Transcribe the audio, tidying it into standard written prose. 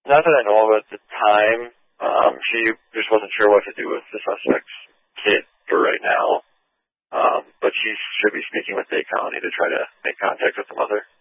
Not that I know of at the time. She just wasn't sure what to do with the suspect's kid for right now. But she should be speaking with Dade County to try to make contact with the mother.